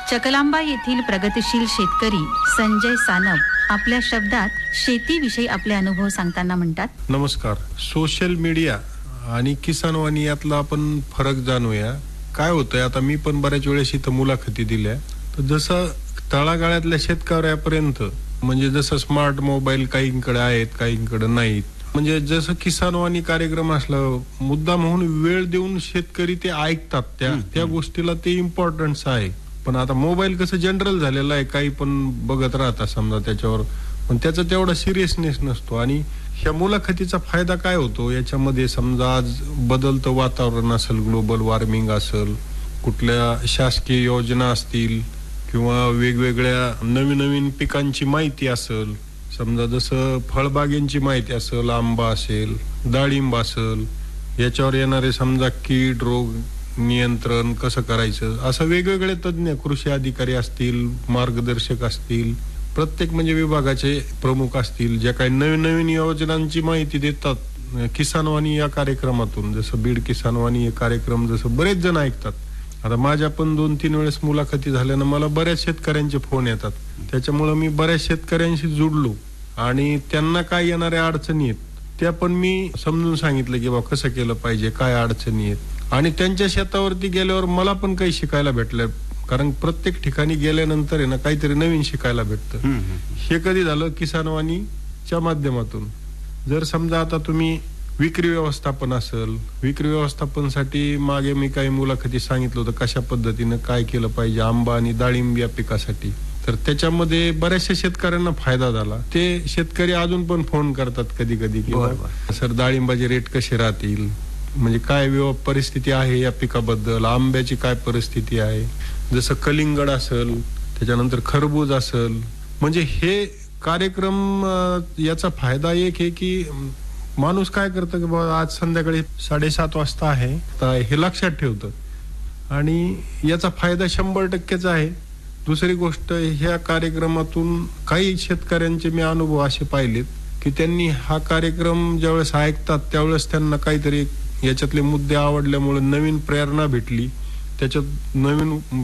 चकलांबा येथील प्रगतिशील शेतकरी संजय सानप आपल्या शब्दात शेतीविषयी आपले अनुभव सांगताना म्हणतात. नमस्कार. सोशल मीडिया आणि किसानवाणी यातला आपण फरक जाणूया. काय होतंय, आता मी पण बऱ्याच वेळेस इथं मुलाखती दिल्या, तर जसं तळागाळातल्या शेतकऱ्यापर्यंत म्हणजे जसं स्मार्ट मोबाईल काहींकडे आहेत काहींकडे नाहीत, म्हणजे जसं किसानवाणी कार्यक्रम असला मुद्दाम म्हणून वेळ देऊन शेतकरी ते ऐकतात, त्या गोष्टीला ते इम्पॉर्टन्स आहे. पण आता मोबाईल कसं जनरल झालेला आहे, काही पण बघत राहतात समजा त्याच्यावर, पण त्याचा तेवढा सिरियसनेस नसतो. आणि ह्या मुलाखतीचा फायदा काय होतो याच्यामध्ये, समजा आज बदलतं वातावरण असेल, ग्लोबल वॉर्मिंग असेल, कुठल्या शासकीय योजना असतील किंवा वेगवेगळ्या नवीन पिकांची माहिती असेल, समजा जसं फळबागेंची माहिती असेल, आंबा असेल, डाळिंब असेल, याच्यावर येणारे समजा कीड रोग नियंत्रण कसं करायचं, असं वेगवेगळे तज्ञ कृषी अधिकारी असतील, मार्गदर्शक असतील, प्रत्येक म्हणजे विभागाचे प्रमुख असतील, ज्या काही नवीन योजनांची माहिती देतात किसानवाणी या कार्यक्रमातून. जसं बीड किसानवाणी हे कार्यक्रम जसं बरेच जण ऐकतात. आता माझ्या पण 2-3 वेळेस मुलाखती झाल्यानं मला बऱ्याच शेतकऱ्यांचे फोन येतात. त्याच्यामुळे मी बऱ्याच शेतकऱ्यांशी जुडलो आणि त्यांना काय येणाऱ्या अडचणी आहेत त्या पण मी समजून सांगितलं की बाबा कसं केलं पाहिजे, काय अडचणी आहेत. आणि त्यांच्या शेतावरती गेल्यावर मला पण काही शिकायला भेटलं, कारण प्रत्येक ठिकाणी गेल्यानंतर आहे ना काहीतरी नवीन शिकायला भेटतं. हे कधी झालं, किसानवाणीच्या माध्यमातून. जर समजा आता तुम्ही विक्री व्यवस्थापन असेल, विक्री व्यवस्थापनासाठी मागे मी काही मुलाखती सांगितलं होतं कशा पद्धतीनं काय केलं पाहिजे आंबा आणि डाळिंब या पिकासाठी, तर त्याच्यामध्ये बऱ्याचशा शेतकऱ्यांना फायदा झाला. ते शेतकरी अजून पण फोन करतात कधी की सर डाळिंबाचे रेट कसे राहतील, म्हणजे काय परिस्थिती आहे या पिकाबद्दल, आंब्याची काय परिस्थिती आहे, जसं कलिंगड असेल, त्याच्यानंतर खरबूज असेल. म्हणजे हे कार्यक्रम याचा फायदा एक आहे की माणूस काय करतं की बाबा आज संध्याकाळी 7:30 वाजता आहे, हे लक्षात ठेवतं आणि याचा फायदा 100% आहे. दुसरी गोष्ट, ह्या कार्यक्रमातून काही शेतकऱ्यांचे मी अनुभव असे पाहिलेत की त्यांनी हा कार्यक्रम ज्यावेळेस ऐकतात त्यावेळेस त्यांना काहीतरी याच्यातले मुद्दे आवडल्यामुळे नवीन प्रेरणा भेटली, त्याच्यात नवीन